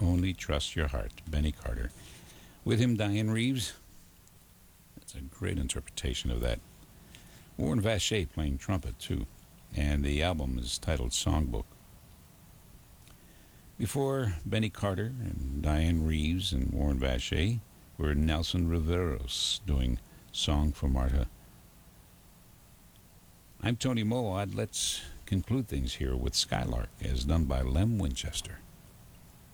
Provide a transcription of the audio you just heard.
Only Trust Your Heart, Benny Carter. With him, Diane Reeves. That's a great interpretation of that. Warren Vacher playing trumpet, too. And the album is titled Songbook. Before Benny Carter and Diane Reeves and Warren Vacher were Nelson Riveros doing Song for Martha. I'm Tony Moawad. Let's conclude things here with Skylark, as done by Lem Winchester.